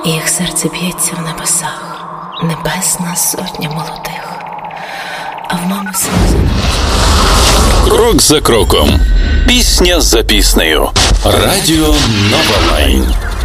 і їх серце б'ється в небесах, небесна сотня молодих, а в мами сльози на очах. Крок за кроком, пісня за піснею. Радіо Нова Лайн.